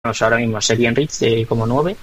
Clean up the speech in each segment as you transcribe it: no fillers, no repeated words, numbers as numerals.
ahora mismo a Sergi Enrich como 9,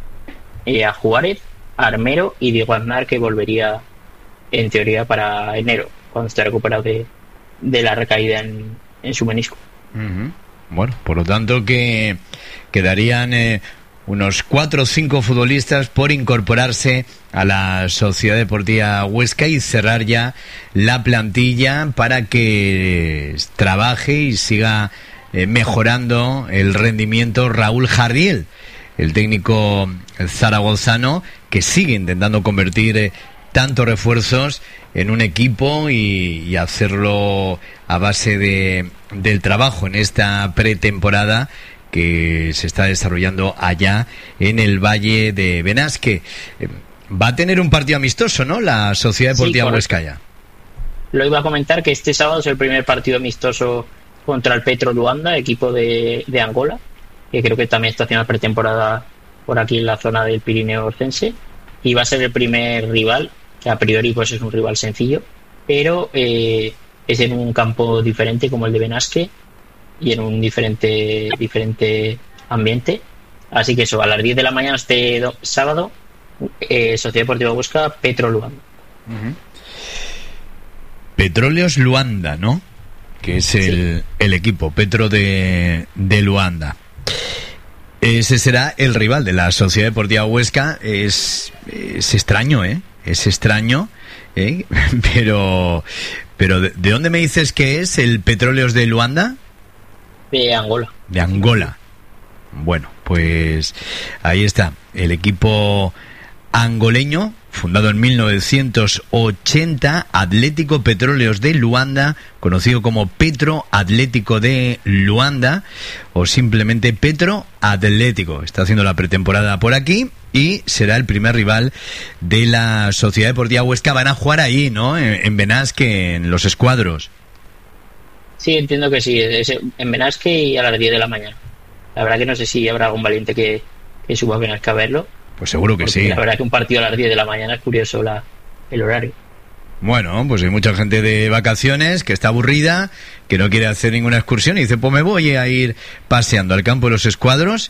a Juárez, a Armero y Diego Aznar, que volvería en teoría para enero, cuando esté recuperado de la recaída en su menisco. Uh-huh. Bueno, por lo tanto que quedarían unos 4 o 5 futbolistas por incorporarse a la Sociedad Deportiva Huesca y cerrar ya la plantilla para que trabaje y siga mejorando el rendimiento Raúl Jardiel, el técnico zaragozano, que sigue intentando convertir tantos refuerzos en un equipo y hacerlo a base del trabajo en esta pretemporada que se está desarrollando allá en el Valle de Benasque. Va a tener un partido amistoso, ¿no?, la Sociedad Deportiva Huesca ya. Lo iba a comentar, que este sábado es el primer partido amistoso contra el Petro Luanda, equipo de Angola, que creo que también está haciendo la pretemporada por aquí en la zona del Pirineo Orcense, y va a ser el primer rival, que a priori pues es un rival sencillo, pero es en un campo diferente como el de Benasque y en un diferente ambiente. Así que eso, a las 10 de la mañana este sábado, Sociedad Deportiva Huesca, Petro Luanda. Uh-huh. Petróleos Luanda, ¿no?, que es el equipo Petro de Luanda. Ese será el rival de la Sociedad Deportiva Huesca. Es extraño, es extraño, pero ¿de dónde me dices que es el Petróleos de Luanda? De Angola. De Angola. Bueno, pues ahí está el equipo angoleño, fundado en 1980, Atlético Petróleos de Luanda, conocido como Petro Atlético de Luanda o simplemente Petro Atlético. Está haciendo la pretemporada por aquí y será el primer rival de la Sociedad Deportiva Huesca. Van a jugar ahí, ¿no?, en Benasque, en los escuadros. Sí, entiendo que sí, es en Benasque y a las 10 de la mañana. La verdad que no sé si habrá algún valiente que suba a Benasque a verlo. Pues seguro que sí. La verdad que un partido a las 10 de la mañana es curioso el horario. Bueno, pues hay mucha gente de vacaciones que está aburrida, que no quiere hacer ninguna excursión y dice, pues me voy a ir paseando al campo de los escuadros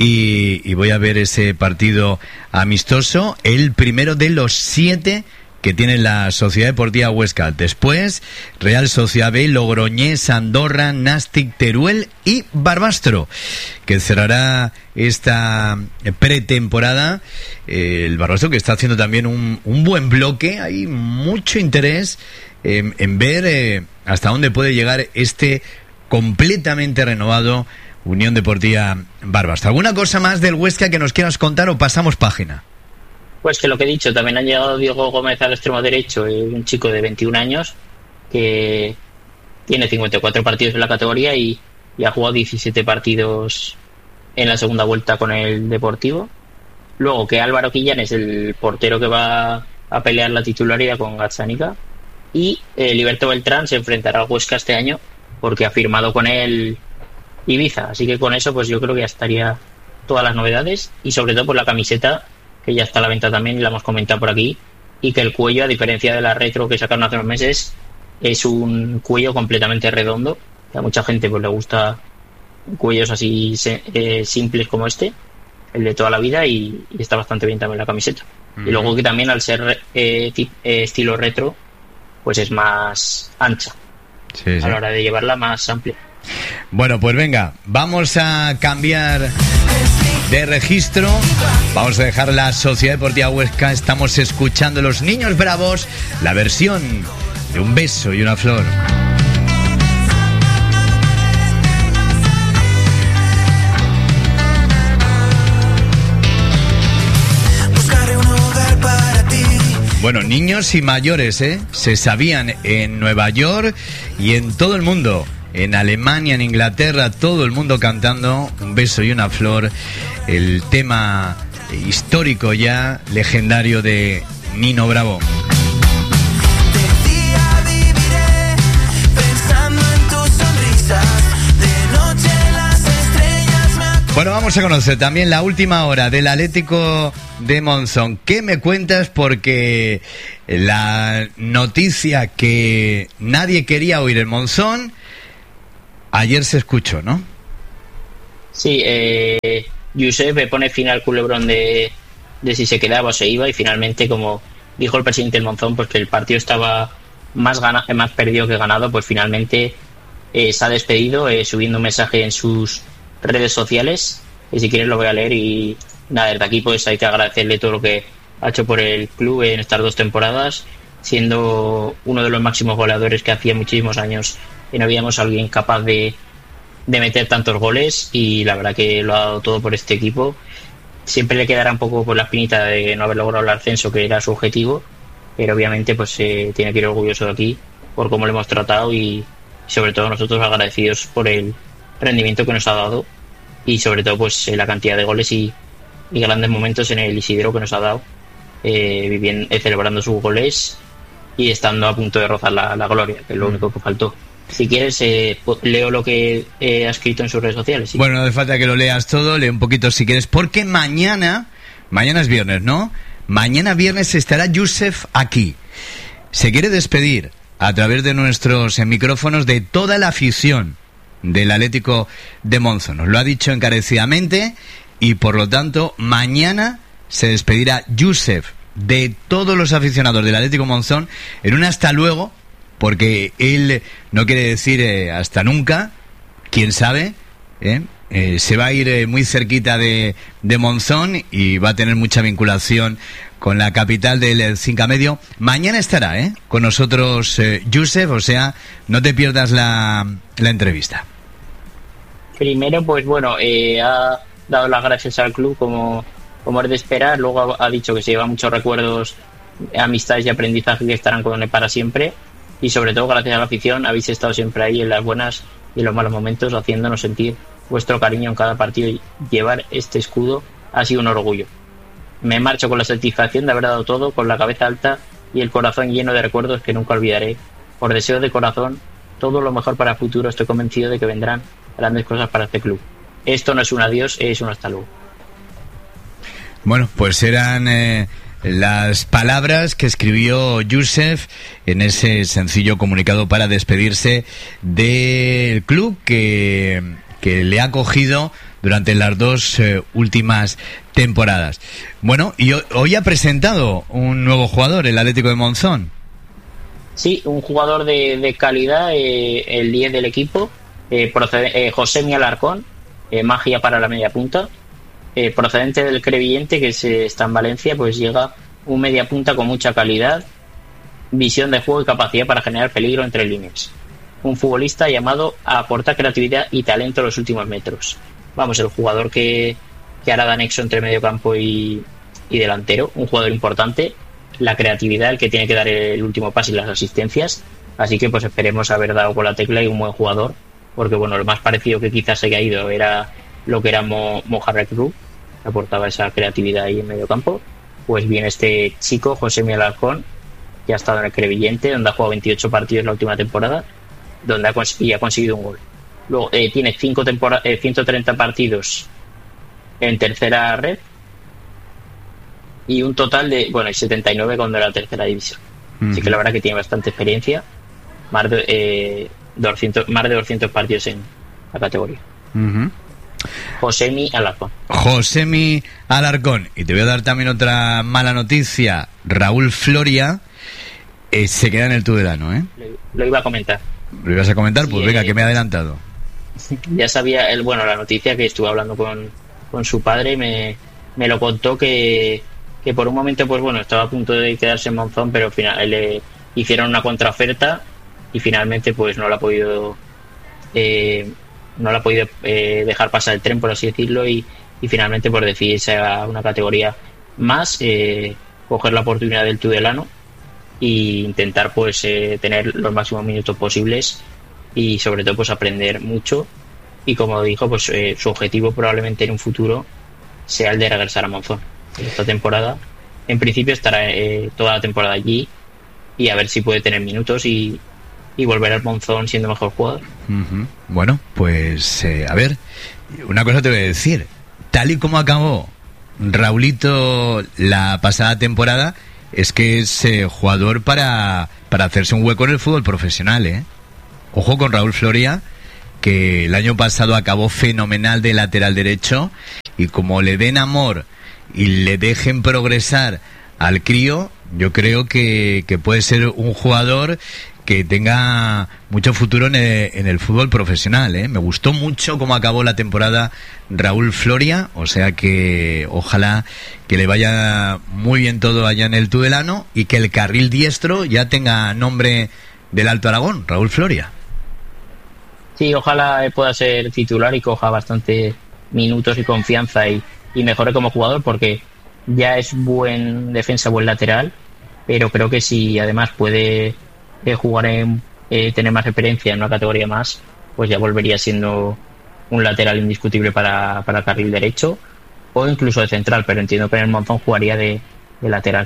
y voy a ver ese partido amistoso, el primero de los 7 que tiene la Sociedad Deportiva Huesca. Después, Real Sociedad B, Logroñés, Andorra, Nàstic, Teruel y Barbastro, que cerrará esta pretemporada. El Barbastro, que está haciendo también un buen bloque. Hay mucho interés en ver hasta dónde puede llegar este completamente renovado Unión Deportiva Barbastro. ¿Alguna cosa más del Huesca que nos quieras contar o pasamos página? Pues que lo que he dicho, también ha llegado Diego Gómez al extremo derecho, un chico de 21 años que tiene 54 partidos en la categoría y ha jugado 17 partidos en la segunda vuelta con el Deportivo. Luego que Álvaro Quillán es el portero que va a pelear la titularidad con Gatzanica, y Liberto Beltrán se enfrentará al Huesca este año porque ha firmado con él Ibiza. Así que con eso pues yo creo que ya estaría todas las novedades, y sobre todo por la camiseta, que ya está a la venta también, y la hemos comentado por aquí, y que el cuello, a diferencia de la retro que sacaron hace unos meses, es un cuello completamente redondo, que a mucha gente pues le gusta cuellos así simples como el de toda la vida, y está bastante bien también la camiseta. Uh-huh. Y luego que también, al ser estilo retro, pues es más ancha, sí. A la hora de llevarla, más amplia. Bueno, pues venga, vamos a cambiar de registro. Vamos a dejar la Sociedad Deportiva Huesca. Estamos escuchando Los Niños Bravos, la versión de Un beso y una flor. Bueno, niños y mayores, se sabían en Nueva York y en todo el mundo. En Alemania, en Inglaterra, todo el mundo cantando Un beso y una flor, el tema histórico ya, legendario de Nino Bravo. Bueno, vamos a conocer también la última hora del Atlético de Monzón. ¿Qué me cuentas? Porque la noticia que nadie quería oír en Monzón, ayer se escuchó, ¿no? Sí, Josep pone fin al culebrón de si se quedaba o se iba, y finalmente, como dijo el presidente del Monzón, pues que el partido estaba más perdido que ganado, pues finalmente se ha despedido subiendo un mensaje en sus redes sociales, y si quieres lo voy a leer. Y nada, desde aquí pues hay que agradecerle todo lo que ha hecho por el club en estas 2 temporadas, siendo uno de los máximos goleadores que hacía muchísimos años que no veíamos a alguien capaz de meter tantos goles, y la verdad que lo ha dado todo por este equipo. Siempre le quedará un poco por la espinita de no haber logrado el ascenso, que era su objetivo, pero obviamente pues tiene que ir orgulloso de aquí por cómo le hemos tratado, y sobre todo nosotros agradecidos por el rendimiento que nos ha dado, y sobre todo pues la cantidad de goles y grandes momentos en el Isidro que nos ha dado, celebrando sus goles y estando a punto de rozar la gloria, que es lo único que faltó. Si quieres, leo lo que ha escrito en sus redes sociales. ¿Sí? Bueno, no hace falta que lo leas todo, lee un poquito si quieres, porque mañana es viernes, ¿no? Mañana viernes estará Josep aquí. Se quiere despedir a través de nuestros micrófonos de toda la afición del Atlético de Monzón. Nos lo ha dicho encarecidamente, y por lo tanto mañana se despedirá Josep de todos los aficionados del Atlético Monzón en un hasta luego, porque él no quiere decir hasta nunca, quién sabe, se va a ir muy cerquita de Monzón y va a tener mucha vinculación con la capital del Cinca Medio. Mañana estará con nosotros Josep, o sea, no te pierdas la entrevista. Primero, pues bueno, ha dado las gracias al club como es de esperar. Luego ha dicho que se lleva muchos recuerdos, amistades y aprendizaje que estarán con él para siempre. Y sobre todo, gracias a la afición, habéis estado siempre ahí en las buenas y en los malos momentos, haciéndonos sentir vuestro cariño en cada partido, y llevar este escudo ha sido un orgullo. Me marcho con la satisfacción de haber dado todo, con la cabeza alta y el corazón lleno de recuerdos que nunca olvidaré. Por deseo de corazón, todo lo mejor para el futuro. Estoy convencido de que vendrán grandes cosas para este club. Esto no es un adiós, es un hasta luego. Bueno, pues eran las palabras que escribió Josep en ese sencillo comunicado para despedirse del club que le ha acogido durante las 2 últimas temporadas. Bueno, y hoy ha presentado un nuevo jugador, el Atlético de Monzón. Sí, un jugador de calidad, el 10 del equipo, Josemi Alarcón, magia para la media punta. Procedente del Crevillente, que está en Valencia, pues llega un media punta con mucha calidad, visión de juego y capacidad para generar peligro entre líneas. Un futbolista llamado a aportar creatividad y talento en los últimos metros. Vamos, el jugador que hará de anexo entre medio campo y delantero. Un jugador importante, la creatividad, el que tiene que dar el último pase y las asistencias. Así que pues esperemos haber dado con la tecla, y un buen jugador, porque bueno, lo más parecido que quizás se haya ido era lo que era Mohamed Cruz, que aportaba esa creatividad ahí en medio campo. Pues bien, este chico, Josemi Alarcón, que ha estado en el Crevillente, donde ha jugado 28 partidos en la última temporada, donde ha conseguido un gol. Luego tiene 130 partidos en tercera red, y un total de 79 cuando era tercera división. Así que la verdad que tiene bastante experiencia, más de 200 partidos en la categoría. Josemi Alarcón. Y te voy a dar también otra mala noticia. Raúl Floria se queda en el Tudelano, ¿eh? Lo iba a comentar. ¿Lo ibas a comentar? Pues venga, que me he adelantado. Ya sabía la noticia, que estuve hablando con su padre, me lo contó que por un momento pues estaba a punto de quedarse en Monzón, pero al final le hicieron una contraoferta y finalmente pues no la ha podido dejar pasar el tren, por así decirlo, y finalmente por decidirse a una categoría más, coger la oportunidad del Tudelano e intentar pues tener los máximos minutos posibles, y sobre todo pues aprender mucho. Y como dijo, pues su objetivo probablemente en un futuro sea el de regresar a Monzón. Esta temporada en principio estará toda la temporada allí, y a ver si puede tener minutos y volver al Monzón siendo mejor jugador. Bueno, pues a ver, una cosa te voy a decir. Tal y como acabó Raulito la pasada temporada, es que es jugador para hacerse un hueco en el fútbol profesional, ¿eh? Ojo con Raúl Floria, que el año pasado acabó fenomenal de lateral derecho, y como le den amor y le dejen progresar al crío, yo creo que puede ser un jugador que tenga mucho futuro en el fútbol profesional, ¿eh? Me gustó mucho cómo acabó la temporada Raúl Floria, o sea que ojalá que le vaya muy bien todo allá en el Tudelano y que el carril diestro ya tenga nombre del Alto Aragón, Raúl Floria. Sí, ojalá pueda ser titular y coja bastante minutos y confianza y mejore como jugador, porque ya es buen defensa, buen lateral, pero creo que si además puede jugar tener más experiencia en una categoría más, pues ya volvería siendo un lateral indiscutible para carril derecho o incluso de central, pero entiendo que en el Monzón jugaría de lateral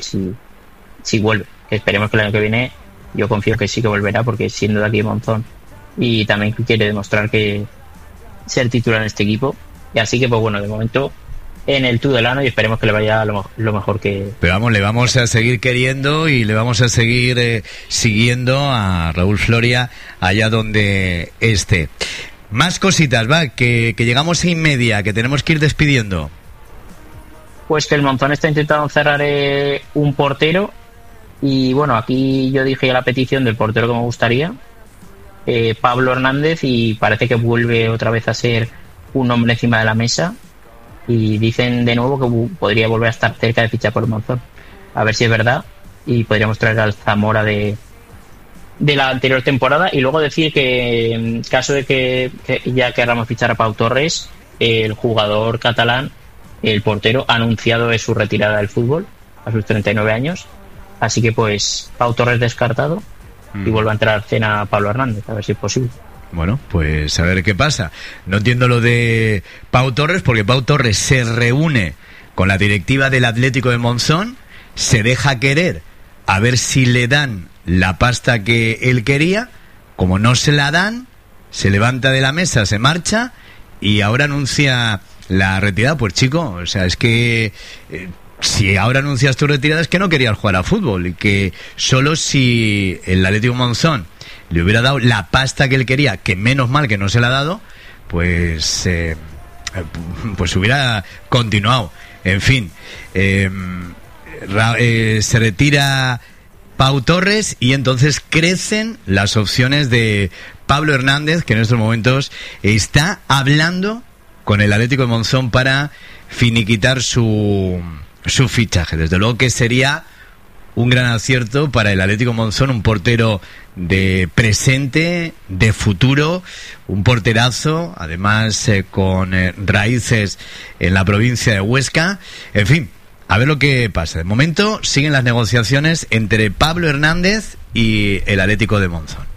si vuelve, que esperemos que el año que viene, yo confío que sí que volverá, porque siendo de aquí de Monzón y también quiere demostrar que ser titular en este equipo, y así que pues bueno, de momento en el Tudelano y esperemos que le vaya lo mejor que... Pero vamos, le vamos a seguir queriendo y le vamos a seguir siguiendo a Raúl Floria allá donde esté. Más cositas, va, que llegamos a 1:30, que tenemos que ir despidiendo. Pues que el Monzón está intentando cerrar un portero, y bueno, aquí yo dije ya la petición del portero que me gustaría, Pablo Hernández, y parece que vuelve otra vez a ser un hombre encima de la mesa. Y dicen de nuevo que podría volver a estar cerca de fichar por el Monzón. A ver si es verdad, y podríamos traer al Zamora de la anterior temporada. Y luego decir que en caso de que ya queramos fichar a Pau Torres, el jugador catalán, el portero, ha anunciado su retirada del fútbol a sus 39 años. Así que pues Pau Torres descartado, y vuelve a entrar cena Pablo Hernández, a ver si es posible. Bueno, pues a ver qué pasa. No entiendo lo de Pau Torres, porque Pau Torres se reúne con la directiva del Atlético de Monzón, se deja querer a ver si le dan la pasta que él quería. Como no se la dan, se levanta de la mesa, se marcha y ahora anuncia la retirada. Pues chico, o sea, es que si ahora anuncias tu retirada es que no querías jugar a fútbol, y que solo si el Atlético de Monzón le hubiera dado la pasta que él quería, que menos mal que no se la ha dado, pues hubiera continuado. En fin, se retira Pau Torres y entonces crecen las opciones de Pablo Hernández, que en estos momentos está hablando con el Atlético de Monzón para finiquitar su fichaje. Desde luego que sería un gran acierto para el Atlético Monzón, un portero de presente, de futuro, un porterazo, además con raíces en la provincia de Huesca. En fin, a ver lo que pasa. De momento siguen las negociaciones entre Pablo Hernández y el Atlético de Monzón.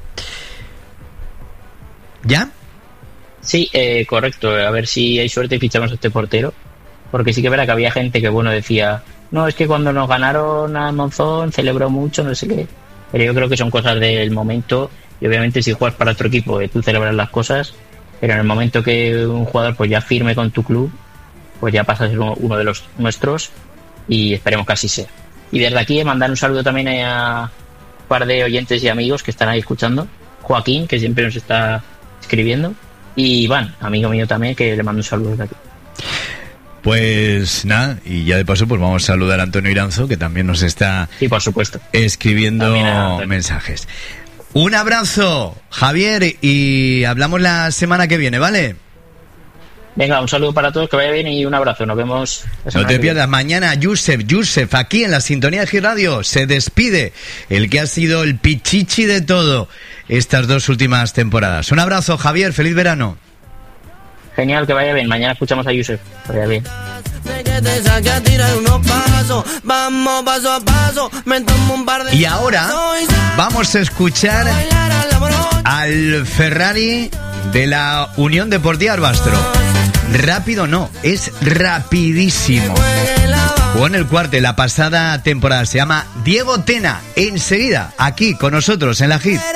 ¿Ya? Sí, correcto. A ver si hay suerte y fichamos a este portero, porque sí que verá que había gente que decía, no, es que cuando nos ganaron a Monzón celebró mucho, no sé qué. Pero yo creo que son cosas del momento, y obviamente si juegas para otro equipo tú celebras las cosas, pero en el momento que un jugador pues ya firme con tu club, pues ya pasa a ser uno de los nuestros, y esperemos que así sea. Y desde aquí mandar un saludo también a un par de oyentes y amigos que están ahí escuchando. Joaquín, que siempre nos está escribiendo, y Iván, amigo mío también, que le mando un saludo desde aquí. Pues nada, y ya de paso pues vamos a saludar a Antonio Iranzo, que también nos está, sí, por supuesto, escribiendo mensajes. Un abrazo, Javier, y hablamos la semana que viene, ¿vale? Venga, un saludo para todos, que vaya bien y un abrazo, nos vemos la semana. No te pierdas, mañana Yusef, aquí en la sintonía de Hit Radio, se despide el que ha sido el pichichi de todo estas 2 últimas temporadas. Un abrazo, Javier, feliz verano. Genial, que vaya bien. Mañana escuchamos a Yusef. Que vaya bien. Y ahora vamos a escuchar al Ferrari de la Unión Deportiva Arbastro. Rápido no, es rapidísimo. Jugó en el Cuarte la pasada temporada. Se llama Diego Tena. Enseguida, aquí con nosotros en la Hit.